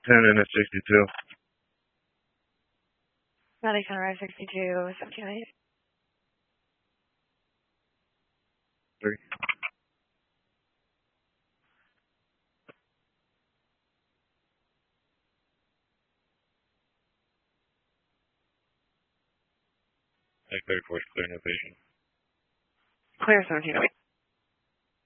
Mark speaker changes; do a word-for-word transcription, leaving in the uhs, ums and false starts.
Speaker 1: ten and a sixty-two.
Speaker 2: Medic Sunrise sixty-two, seventeen eight.
Speaker 1: Three. Medic thirty-four is clear, no patient.
Speaker 2: Clear seventeen eight.